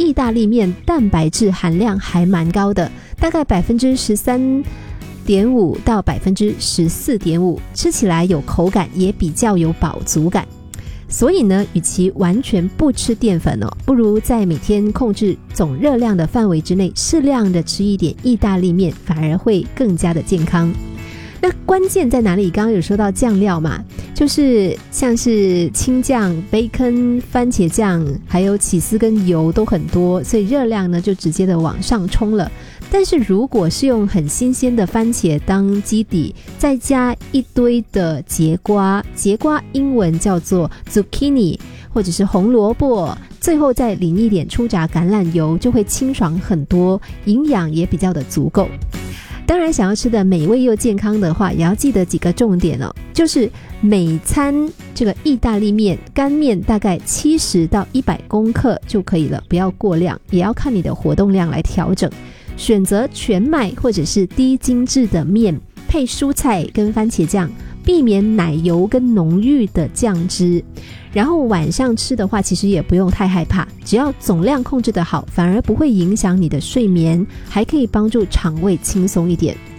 意大利面蛋白质含量还蛮高的，大概 13.5% 到 14.5%， 吃起来有口感，也比较有饱足感。所以呢，与其完全不吃淀粉不如在每天控制总热量的范围之内，适量的吃一点意大利面，反而会更加的健康。那关键在哪里？刚刚有说到酱料嘛，就是像是青酱、bacon、番茄酱，还有起司跟油都很多，所以热量呢就直接的往上冲了。但是如果是用很新鲜的番茄当基底，再加一堆的节瓜，节瓜英文叫做 zucchini 或者是红萝卜，最后再淋一点初榨橄榄油，就会清爽很多，营养也比较的足够。当然想要吃的美味又健康的话，也要记得几个重点就是每餐这个意大利面干面大概70到100公克就可以了，不要过量，也要看你的活动量来调整。选择全麦或者是低精致的面，配蔬菜跟番茄酱，避免奶油跟浓郁的酱汁。然后晚上吃的话，其实也不用太害怕，只要总量控制得好，反而不会影响你的睡眠，还可以帮助肠胃轻松一点。